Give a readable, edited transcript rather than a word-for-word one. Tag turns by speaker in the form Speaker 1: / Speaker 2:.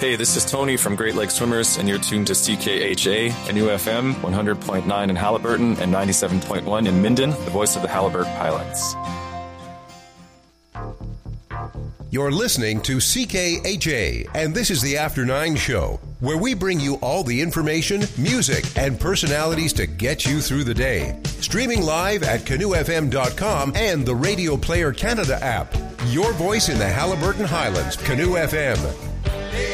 Speaker 1: Hey, this is Tony from Great Lakes Swimmers, and you're tuned to CKHA, Canoe FM, 100.9 in Halliburton and 97.1 in Minden, the voice of the Halliburton Highlands.
Speaker 2: You're listening to CKHA, and this is the After 9 show, where we bring you all the information, music, and personalities to get you through the day. Streaming live at canoefm.com and the Radio Player Canada app. Your voice in the Halliburton Highlands, Canoe FM.